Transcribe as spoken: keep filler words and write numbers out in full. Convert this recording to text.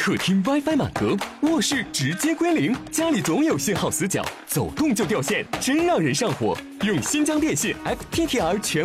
客厅 WiFi 满格，卧室直接归零，家里总有信号死角，走动就掉线，真让人上火。用新疆电信 F T T R 全